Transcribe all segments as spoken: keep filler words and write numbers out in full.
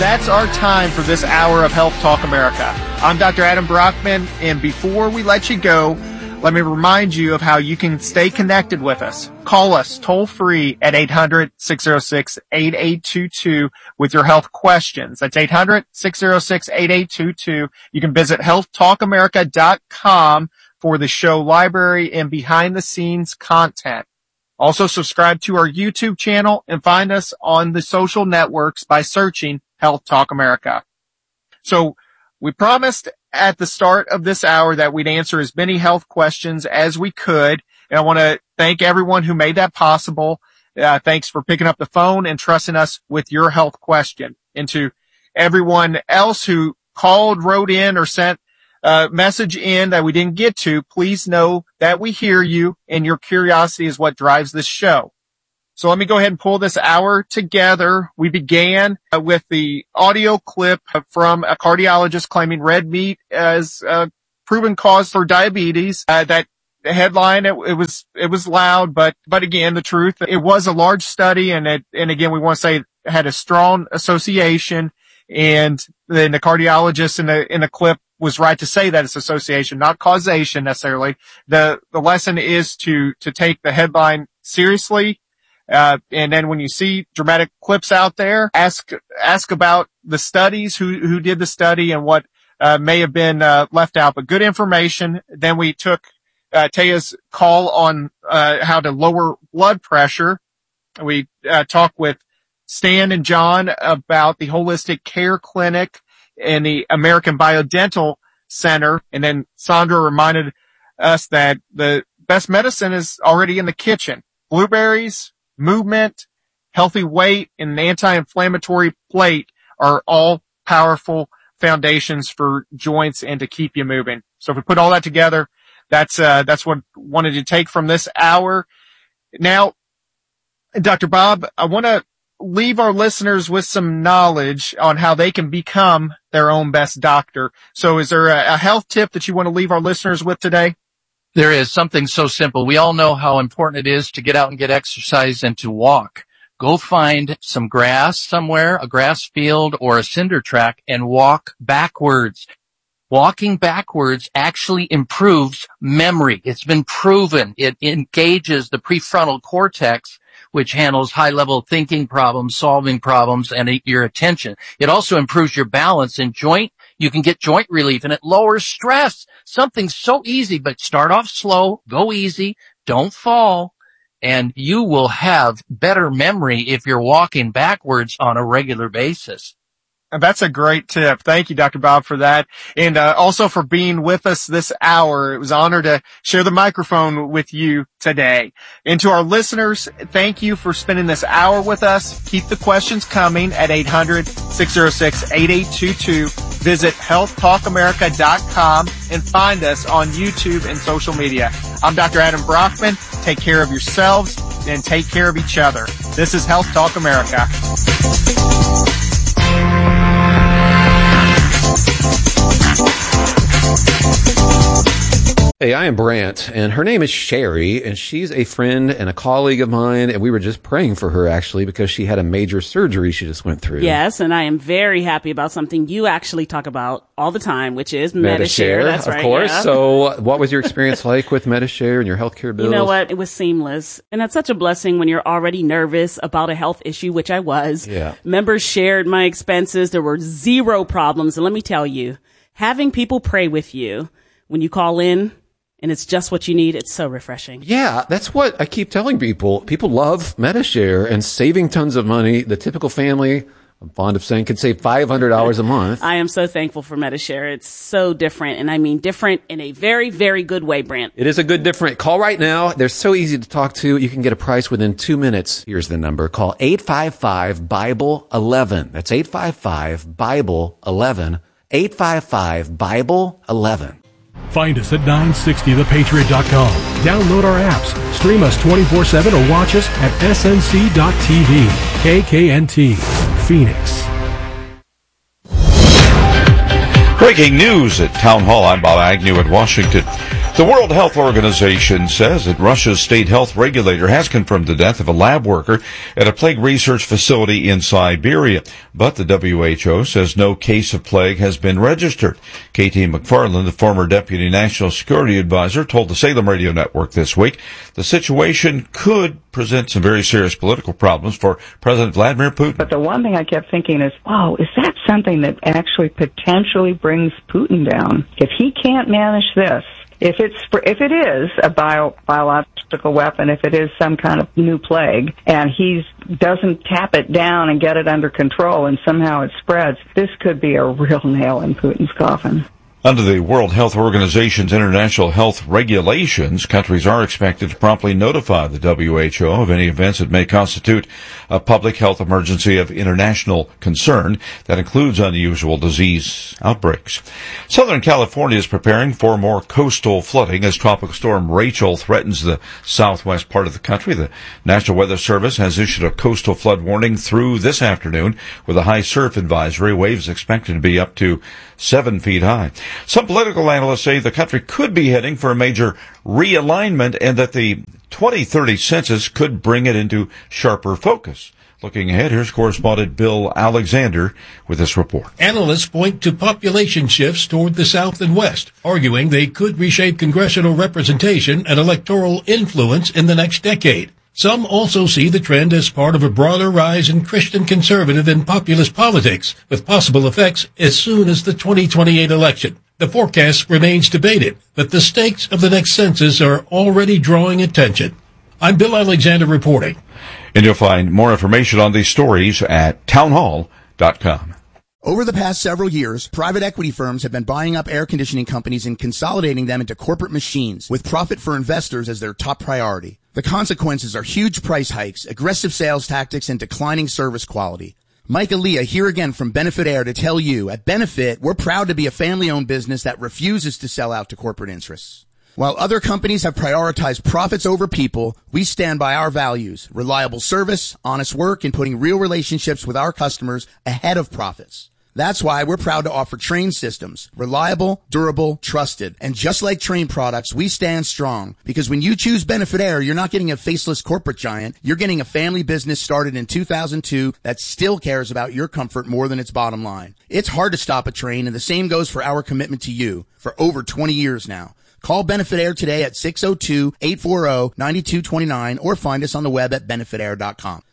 that's our time for this hour of Health Talk America. I'm Doctor Adam Brockman, and before we let you go, let me remind you of how you can stay connected with us. Call us toll-free at eight hundred, six oh six, eight eight two two with your health questions. That's eight hundred, six oh six, eight eight two two. You can visit health talk america dot com for the show library and behind-the-scenes content. Also, subscribe to our YouTube channel and find us on the social networks by searching Health Talk America. So, we promised at the start of this hour that we'd answer as many health questions as we could. And I want to thank everyone who made that possible. Uh, thanks for picking up the phone and trusting us with your health question. And to everyone else who called, wrote in, or sent a message in that we didn't get to, please know that we hear you and your curiosity is what drives this show. So let me go ahead and pull this hour together. We began uh, with the audio clip from a cardiologist claiming red meat as a proven cause for diabetes. Uh, that headline, it, it was, it was loud, but, but again, the truth, it was a large study, and it, and again, we want to say it had a strong association, and then the cardiologist in the, in the clip was right to say that it's association, not causation necessarily. The, the lesson is to, to take the headline seriously. Uh, and then when you see dramatic clips out there, ask, ask about the studies, who, who did the study and what, uh, may have been, uh, left out, but good information. Then we took, uh, Taya's call on, uh, how to lower blood pressure. We, uh, talked with Stan and John about the Holistic Care Clinic and the American Biodental Center. And then Sandra reminded us that the best medicine is already in the kitchen. Blueberries, movement, healthy weight, and an anti-inflammatory plate are all powerful foundations for joints and to keep you moving. So if we put all that together, that's, uh, that's what I wanted to take from this hour. Now, Doctor Bob, I want to leave our listeners with some knowledge on how they can become their own best doctor. So is there a, a health tip that you want to leave our listeners with today? There is something so simple. We all know how important it is to get out and get exercise and to walk. Go find some grass somewhere, a grass field or a cinder track, and walk backwards. Walking backwards actually improves memory. It's been proven. It engages the prefrontal cortex, which handles high-level thinking problems, solving problems, and your attention. It also improves your balance and joint. You can get joint relief, and it lowers stress. Something so easy, but start off slow, go easy, don't fall, and you will have better memory if you're walking backwards on a regular basis. And that's a great tip. Thank you, Doctor Bob, for that. And uh, also for being with us this hour. It was an honor to share the microphone with you today. And to our listeners, thank you for spending this hour with us. Keep the questions coming at eight hundred, six oh six, eight eight two two. Visit health talk america dot com and find us on YouTube and social media. I'm Doctor Adam Brockman. Take care of yourselves and take care of each other. This is Health Talk America. Hey, I am Brant, and her name is Sherry, and she's a friend and a colleague of mine, and we were just praying for her, actually, because she had a major surgery she just went through. Yes, and I am very happy about something you actually talk about all the time, which is Medi-Share. Medi-Share, That's of right, course. yeah. So what was your experience like with Medi-Share and your healthcare bills? You know what? It was seamless. And that's such a blessing when you're already nervous about a health issue, which I was. Yeah. Members shared my expenses. There were zero problems. And let me tell you, having people pray with you when you call in, and it's just what you need, it's so refreshing. Yeah, that's what I keep telling people. People love Medi-Share and saving tons of money. The typical family, I'm fond of saying, could save five hundred dollars a month. I am so thankful for Medi-Share. It's so different, and I mean different in a very, very good way, Brant. It is a good different. Call right now. They're so easy to talk to. You can get a price within two minutes. Here's the number. Call eight five five, Bible eleven. That's eight five five, Bible eleven. eight five five, Bible eleven. Find us at nine sixty the patriot dot com. Download our apps, stream us twenty-four seven, or watch us at S N C dot T V. K K N T, Phoenix. Breaking news at Town Hall. I'm Bob Agnew at Washington. The World Health Organization says that Russia's state health regulator has confirmed the death of a lab worker at a plague research facility in Siberia. But the W H O says no case of plague has been registered. K T McFarland, the former Deputy National Security Advisor, told the Salem Radio Network this week the situation could present some very serious political problems for President Vladimir Putin. But the one thing I kept thinking is, wow, is that something that actually potentially brings Putin down? If he can't manage this, If it's if it is a bio, biological weapon, if it is some kind of new plague, and he doesn't tap it down and get it under control, and somehow it spreads, this could be a real nail in Putin's coffin. Under the World Health Organization's international health regulations, countries are expected to promptly notify the W H O of any events that may constitute a public health emergency of international concern that includes unusual disease outbreaks. Southern California is preparing for more coastal flooding as Tropical Storm Rachel threatens the southwest part of the country. The National Weather Service has issued a coastal flood warning through this afternoon with a high surf advisory. Waves expected to be up to seven feet high. Some political analysts say the country could be heading for a major realignment and that the twenty thirty census could bring it into sharper focus. Looking ahead, here's correspondent Bill Alexander with this report. Analysts point to population shifts toward the South and West, arguing they could reshape congressional representation and electoral influence in the next decade. Some also see the trend as part of a broader rise in Christian conservative and populist politics, with possible effects as soon as the twenty twenty-eight election. The forecast remains debated, but the stakes of the next census are already drawing attention. I'm Bill Alexander reporting. And you'll find more information on these stories at townhall dot com. Over the past several years, private equity firms have been buying up air conditioning companies and consolidating them into corporate machines, with profit for investors as their top priority. The consequences are huge price hikes, aggressive sales tactics, and declining service quality. Mike Aaliyah here again from Benefit Air to tell you, at Benefit, we're proud to be a family-owned business that refuses to sell out to corporate interests. While other companies have prioritized profits over people, we stand by our values, reliable service, honest work, and putting real relationships with our customers ahead of profits. That's why we're proud to offer Trane systems. Reliable, durable, trusted. And just like Trane products, we stand strong. Because when you choose Benefit Air, you're not getting a faceless corporate giant. You're getting a family business started in two thousand two that still cares about your comfort more than its bottom line. It's hard to stop a train, and the same goes for our commitment to you for over twenty years now. Call Benefit Air today at six oh two, eight four oh, nine two two nine or find us on the web at benefit air dot com.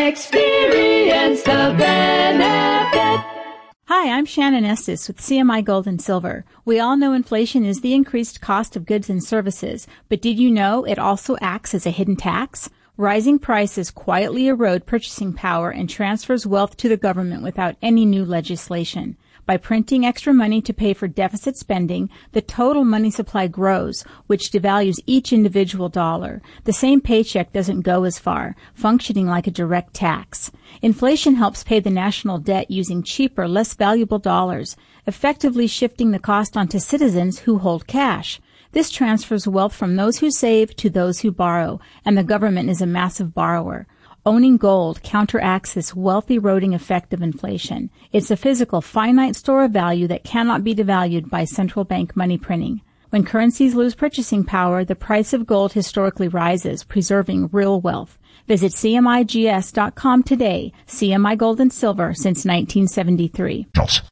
Experience the benefit. Hi, I'm Shannon Estes with C M I Gold and Silver. We all know inflation is the increased cost of goods and services, but did you know it also acts as a hidden tax? Rising prices quietly erode purchasing power and transfers wealth to the government without any new legislation. By printing extra money to pay for deficit spending, the total money supply grows, which devalues each individual dollar. The same paycheck doesn't go as far, functioning like a direct tax. Inflation helps pay the national debt using cheaper, less valuable dollars, effectively shifting the cost onto citizens who hold cash. This transfers wealth from those who save to those who borrow, and the government is a massive borrower. Owning gold counteracts this wealth-eroding effect of inflation. It's a physical, finite store of value that cannot be devalued by central bank money printing. When currencies lose purchasing power, the price of gold historically rises, preserving real wealth. Visit C M I G S dot com today. C M I Gold and Silver since nineteen seventy-three.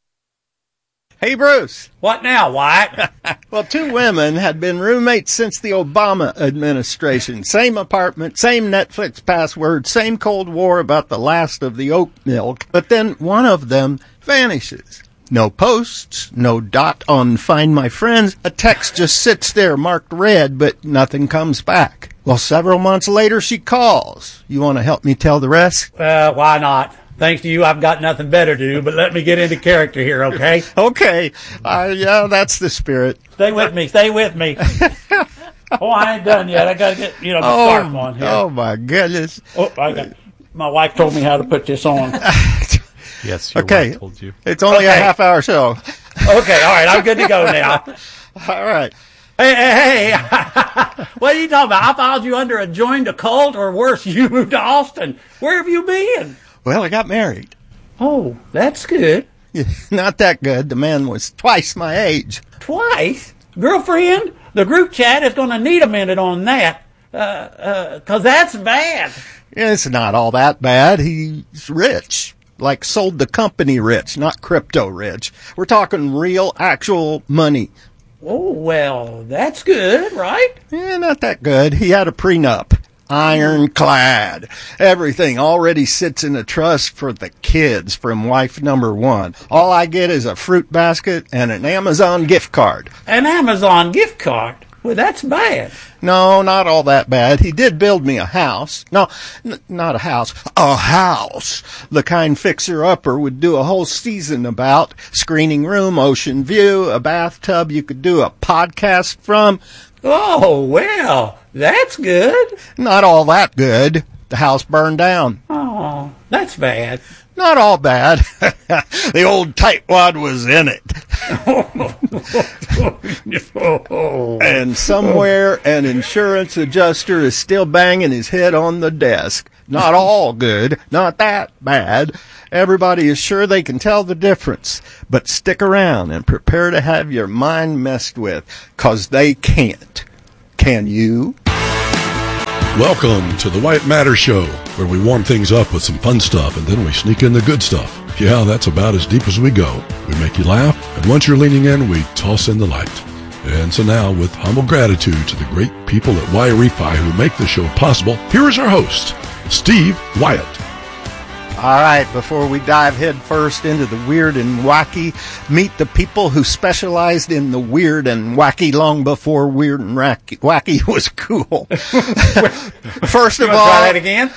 Hey, Bruce. What now, Wyatt? Well, two women had been roommates since the Obama administration. Same apartment, same Netflix password, same Cold War about the last of the oat milk. But then one of them vanishes. No posts, no dot on Find My Friends. A text just sits there marked red, but nothing comes back. Well, several months later, she calls. You want to help me tell the rest? Uh, why not? Thanks to you, I've got nothing better to do, but let me get into character here, okay? Okay. Uh, yeah, that's the spirit. Stay with me. Stay with me. Oh, I ain't done yet. I got to get, you know, the oh, scarf on here. Oh, my goodness. Oh, I got, my wife told me how to put this on. Yes, your okay. wife told you. It's only okay. a half hour show. Okay, all right. I'm good to go now. All right. Hey, hey, hey. What are you talking about? I filed you under a joined a cult, or worse, you moved to Austin. Where have you been? Well, I got married. Oh, that's good. Not that good. The man was twice my age. Twice? Girlfriend? the group chat is going to need a minute on that, uh, uh, cause that's bad. It's not all that bad. He's rich. Like sold the company rich, not crypto rich. We're talking real, actual money. Oh, well, that's good, right? Yeah, not that good. He had a prenup. Ironclad. Everything already sits in a trust for the kids from wife number one. All I get is a fruit basket and an Amazon gift card. An Amazon gift card? Well, that's bad. No, not all that bad. He did build me a house. No, n- not a house. A house. The kind fixer-upper would do a whole season about. Screening room, ocean view, a bathtub you could do a podcast from. Oh, well, that's good. Not all that good. The house burned down. Oh, that's bad. Not all bad. The old tightwad was in it. And somewhere an insurance adjuster is still banging his head on the desk. Not all good. Not that bad. Everybody is sure they can tell the difference. But stick around and prepare to have your mind messed with, 'cause they can't. Can you? Welcome to the White Matter Show, where we warm things up with some fun stuff and then we sneak in the good stuff. Yeah, that's about as deep as we go. We make you laugh, and once you're leaning in, we toss in the light. And so now, with humble gratitude to the great people at Y-Refi who make the show possible, here is our host, Steve Wyatt. All right, before we dive head first into the weird and wacky, meet the people who specialized in the weird and wacky long before weird and wacky, wacky was cool. First of all, try that again.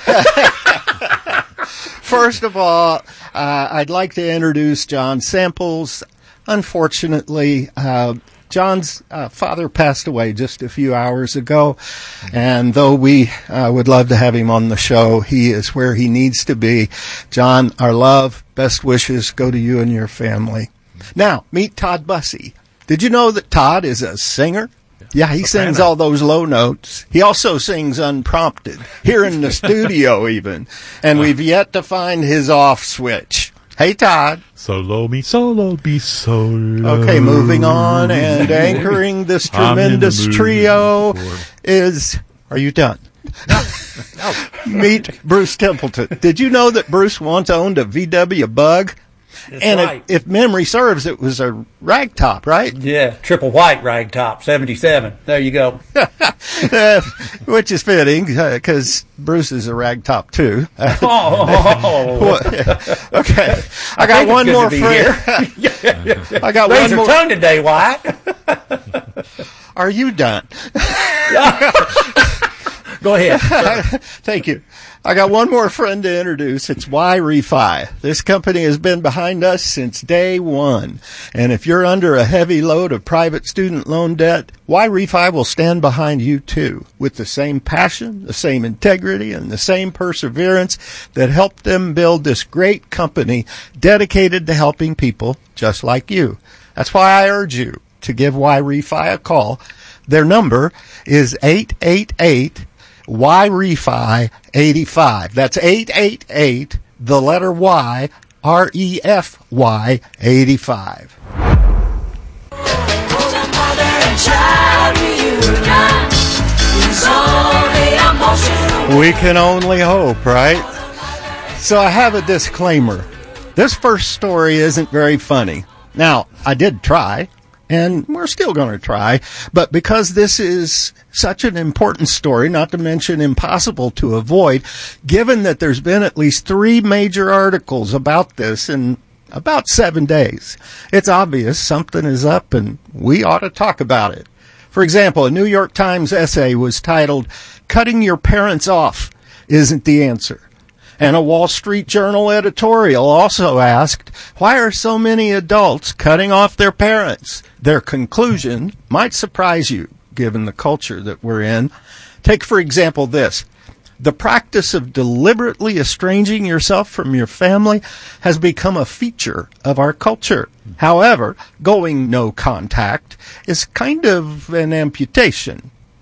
First of all, uh, I'd like to introduce John Samples. Unfortunately, uh, John's uh, father passed away just a few hours ago, and though we uh, would love to have him on the show, he is where he needs to be. John, our love, best wishes go to you and your family. Now, meet Todd Bussey. Did you know that Todd is a singer? Yeah, he sings all those low notes. He also sings unprompted, here in the studio even, and we've yet to find his off switch. Hey, Todd. Solo me, solo be solo. Okay, moving on, and anchoring this tremendous trio is, are you done? No, no. Meet Bruce Templeton. Did you know that Bruce once owned a V W Bug? That's and right. if, if memory serves, it was a ragtop, right? Yeah, triple white ragtop, seventy-seven. There you go. uh, which is fitting, because uh, Bruce is a ragtop, too. Oh. Okay. I got I one more friend. I got Raise one your more. tongue today, Wyatt. Are you done? Go ahead. Thank you. I got one more friend to introduce. It's Y-Refi. This company has been behind us since day one. And if you're under a heavy load of private student loan debt, Y-Refi will stand behind you too, with the same passion, the same integrity, and the same perseverance that helped them build this great company dedicated to helping people just like you. That's why I urge you to give Y-Refi a call. Their number is eight eight eight Y-Refi eighty-five. That's eight eight eight, the letter Y, R E F Y eighty-five. We can only hope, right? So I have a disclaimer. This first story isn't very funny. Now, I did try, and we're still going to try, but because this is such an important story, not to mention impossible to avoid, given that there's been at least three major articles about this in about seven days, it's obvious something is up and we ought to talk about it. For example, a New York Times essay was titled, "Cutting Your Parents Off Isn't the Answer." And a Wall Street Journal editorial also asked, why are so many adults cutting off their parents? Their conclusion might surprise you, given the culture that we're in. Take, for example, this. The practice of deliberately estranging yourself from your family has become a feature of our culture. However, going no contact is kind of an amputation.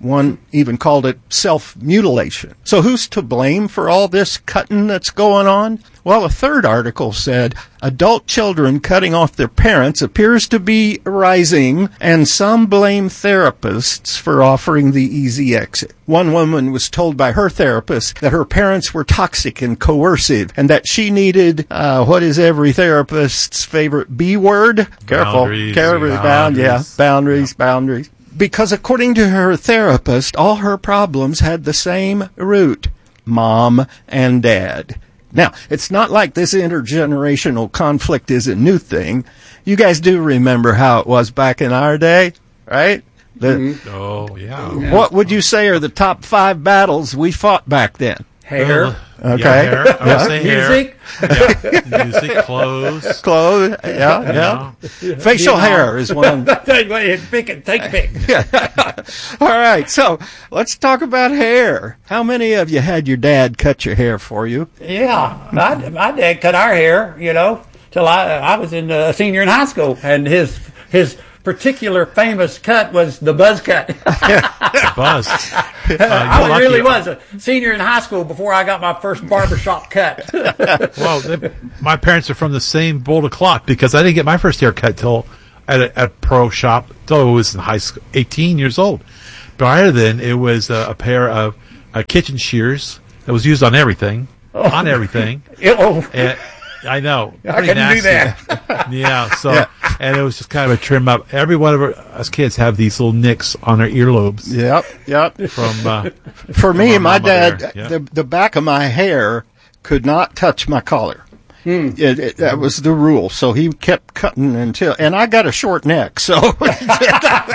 One even called it self-mutilation. So who's to blame for all this cutting that's going on? Well, a third article said adult children cutting off their parents appears to be rising, and some blame therapists for offering the easy exit. One woman was told by her therapist that her parents were toxic and coercive, and that she needed, uh, what is every therapist's favorite B word? Careful. Boundaries. Careful. Bound, yeah. Boundaries, yeah. boundaries. Because according to her therapist, all her problems had the same root: mom and dad. Now, it's not like this intergenerational conflict is a new thing. You guys do remember how it was back in our day, right? The, mm-hmm. Oh, yeah. What would you say are the top five battles we fought back then? Hair. Uh, Okay. Yeah, hair. I would say hair. Music. Yeah. Music, clothes. Clothes, yeah, yeah. Facial hair is one. Pick it, take pick. All right, so let's talk about hair. How many of you had your dad cut your hair for you? Yeah, my, my dad cut our hair, you know, till I I was in a senior in high school, and his his particular famous cut was the buzz cut. Buzz. Uh, I really was a senior in high school before I got my first barbershop cut. Well, they, my parents are from the same Boulder cloth, because I didn't get my first haircut till at a, at a pro shop till I was in high school, eighteen years old. Prior to then, it was a, a pair of uh, kitchen shears that was used on everything, oh. on everything. Oh. And, I know. I couldn't nasty. do that. Yeah, so, yeah. And it was just kind of a trim up. Every one of our, us kids have these little nicks on their earlobes. Yep, yep. From, uh, For me, from my dad, yeah. the, the back of my hair could not touch my collar. Hmm. It, it, that was the rule. So he kept cutting until, and I got a short neck, so